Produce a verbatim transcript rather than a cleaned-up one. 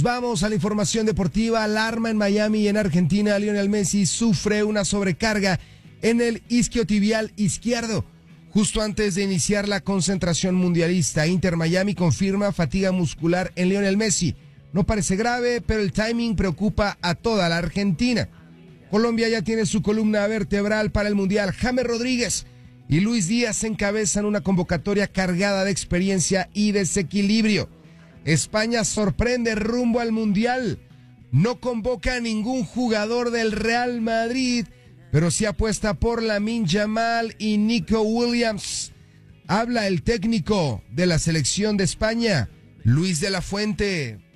Vamos a la información deportiva. Alarma en Miami y en Argentina. Lionel Messi sufre una sobrecarga en el isquiotibial izquierdo. Justo antes de iniciar la concentración mundialista, Inter Miami confirma fatiga muscular en Lionel Messi. No parece grave, pero el timing preocupa a toda la Argentina. Colombia ya tiene su columna vertebral para el Mundial. James Rodríguez y Luis Díaz encabezan una convocatoria cargada de experiencia y desequilibrio. España sorprende rumbo al Mundial. No convoca a ningún jugador del Real Madrid, pero sí apuesta por Lamine Yamal y Nico Williams. Habla el técnico de la selección de España, Luis de la Fuente.